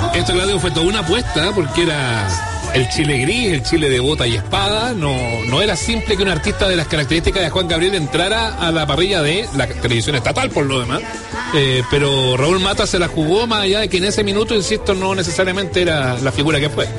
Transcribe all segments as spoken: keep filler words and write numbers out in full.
Esto, Claudio, fue toda una apuesta porque era el Chile gris, el Chile de bota y espada. No, no era simple que un artista de las características de Juan Gabriel entrara a la parrilla de la televisión estatal, por lo demás. Eh, pero Raúl Mata se la jugó, más allá de que en ese minuto, insisto, no necesariamente era la figura que fue.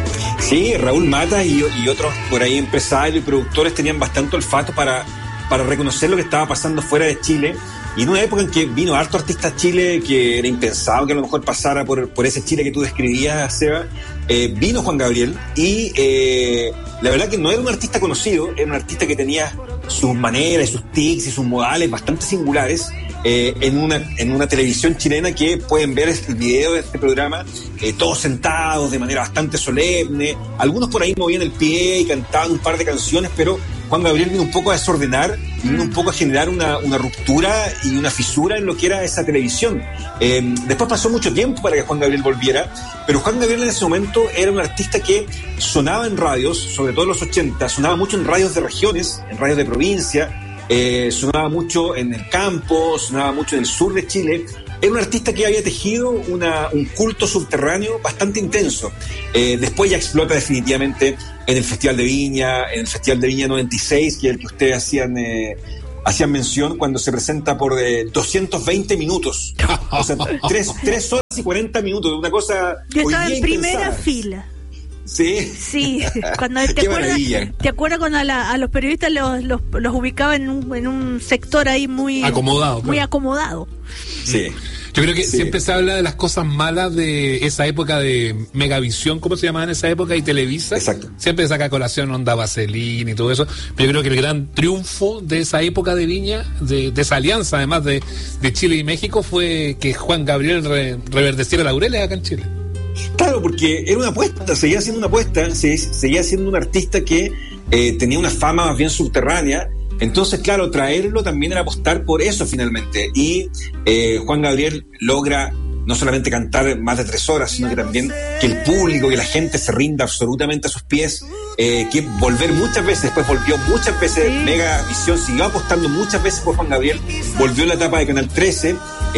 Sí, Raúl Mata y, y otros por ahí empresarios y productores tenían bastante olfato para, para reconocer lo que estaba pasando fuera de Chile. Y en una época en que vino harto artista a Chile, que era impensado que a lo mejor pasara por, por ese Chile que tú describías, Seba, eh, vino Juan Gabriel y eh, la verdad que no era un artista conocido, era un artista que tenía sus maneras, sus tics y sus modales bastante singulares. Eh, en una en una televisión chilena que pueden ver el video de este programa, eh, todos sentados de manera bastante solemne, algunos por ahí movían el pie y cantaban un par de canciones, pero Juan Gabriel vino un poco a desordenar, vino un poco a generar una, una ruptura y una fisura en lo que era esa televisión. Eh, después pasó mucho tiempo para que Juan Gabriel volviera, pero Juan Gabriel en ese momento era un artista que sonaba en radios, sobre todo en los ochenta, sonaba mucho en radios de regiones, en radios de provincia. Eh, sonaba mucho en el campo, sonaba mucho en el sur de Chile. Era un artista que había tejido una, un culto subterráneo bastante intenso. Eh, después ya explota definitivamente en el Festival de Viña, en el Festival de Viña noventa y seis, que es el que ustedes hacían, eh, hacían mención, cuando se presenta por eh, doscientos veinte minutos. O sea, tres horas y cuarenta minutos, una cosa... Yo estaba en primera fila. Sí. Sí, cuando te acuerdas, te acuerdas cuando a, la, a los periodistas los, los, los ubicaba en un, en un sector ahí muy acomodado, muy claro. acomodado. Sí. Yo creo que sí. siempre se habla de las cosas malas de esa época de Megavisión, ¿cómo se llamaba en esa época? Y Televisa. Exacto. Siempre saca a colación Onda Vaselina y todo eso. Pero yo creo que el gran triunfo de esa época de Viña, de, de esa alianza además de, de Chile y México, fue que Juan Gabriel re, reverdeciera laureles acá en Chile. Claro, porque era una apuesta, seguía siendo una apuesta, seguía siendo un artista que eh, tenía una fama más bien subterránea. Entonces, claro, traerlo también era apostar por eso finalmente. Y eh, Juan Gabriel logra no solamente cantar más de tres horas, sino que también que el público, que la gente se rinda absolutamente a sus pies, eh, que volver muchas veces, después volvió muchas veces, sí. Megavisión siguió apostando muchas veces por Juan Gabriel, volvió en la etapa de Canal trece,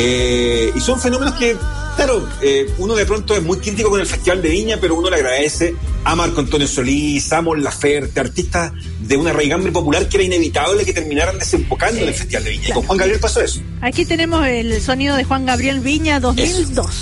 eh, y son fenómenos que, claro, eh, uno de pronto es muy crítico con el Festival de Viña, pero uno le agradece a Marco Antonio Solís, a Mon Laferte, artistas de una raigambre popular que era inevitable que terminaran desembocando sí. en el Festival de Viña. Claro. Y con Juan Gabriel pasó eso. Aquí tenemos el sonido de Juan Gabriel Viña dos mil dos. Eso.